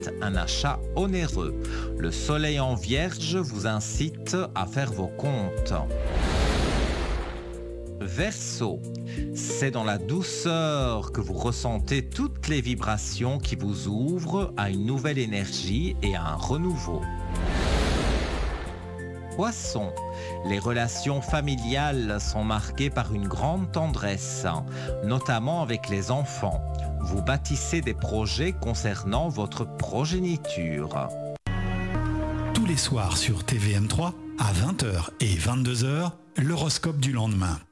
un achat onéreux. Le soleil en Vierge vous incite à faire vos comptes. Verseau, c'est dans la douceur que vous ressentez toutes les vibrations qui vous ouvrent à une nouvelle énergie et à un renouveau. Poisson, les relations familiales sont marquées par une grande tendresse, notamment avec les enfants. Vous bâtissez des projets concernant votre progéniture. Tous les soirs sur TVM3, à 20h et 22h, l'horoscope du lendemain.